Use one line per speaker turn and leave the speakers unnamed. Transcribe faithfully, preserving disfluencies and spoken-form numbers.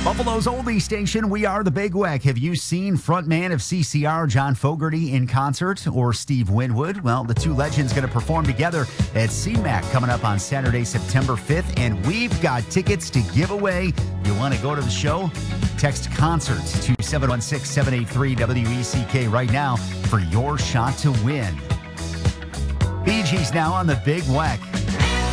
Buffalo's oldie station, we are the Big Weck. Have you seen frontman of C C R, John Fogerty, in concert, or Steve Winwood? Well, the two legends going to perform together at C MAC coming up on Saturday, September fifth, and we've got tickets to give away. You want to go to the show? Text concerts to seven one six, seven eight three, W E C K right now for your shot to win. Bee Gees now on the Big Weck.